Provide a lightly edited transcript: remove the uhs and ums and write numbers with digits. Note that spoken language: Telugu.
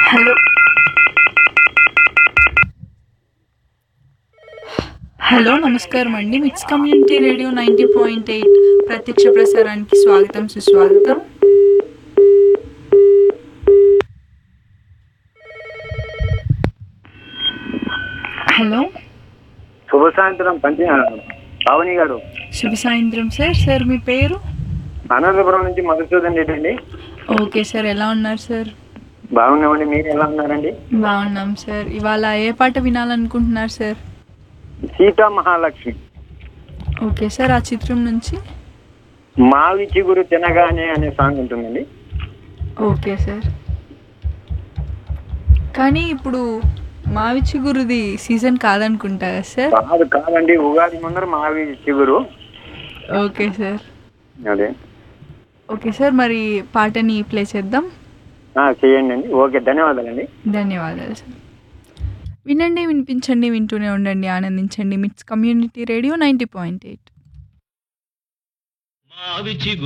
హలో హలో నమస్కారం అండి. మిక్స్ కమ్యూనిటీ రేడియో 90.8 ప్రత్యక్ష ప్రసారానికి స్వాగతం సుస్వాగతం. హలో శుభ సాయంత్రం పావని గారు. శుభ సాయంత్రం సార్. సార్ మీ పేరు? అనంతపురం నుంచి మధుసూదన్ రెడ్డి అండి. ఓకే సార్, ఎలా ఉన్నారు సార్? బాగున్నామండి, మీరు ఎలా ఉన్నారండి? బాగున్నాం సార్. ఇవాళ ఏ పాట వినాలనుకుంటున్నారు sir? Sita Mahalakshmi. Okay sir, ఆ చిత్రం నుంచి మావి చిగురు తినగానే అనే సాంగ్ ఉంటుందండి. Okay sir. కానీ ఇప్పుడు మావి చిగురుది సీజన్ కాదనుకుంటా కదా సార్? కాదండి, ఉగాది ముందర మావి చిగురు. Okay sir. అదే. ఓకే సార్, మరి పాటని ప్లే చేద్దాం. చేయండి అండి. ఓకే, ధన్యవాదాలండి. ధన్యవాదాలు సార్. వినండి, వినిపించండి, వింటూనే ఉండండి, ఆనందించండి. మిట్స్ కమ్యూనిటీ రేడియో 90.8.